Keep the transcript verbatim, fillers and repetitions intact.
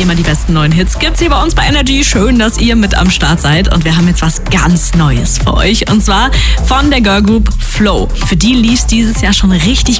Immer die besten neuen Hits gibt's hier bei uns bei Energy. Schön, dass ihr mit am Start seid. Und wir haben jetzt was ganz Neues für euch. Und zwar von der Girlgroup Flow. Für die lief's dieses Jahr schon richtig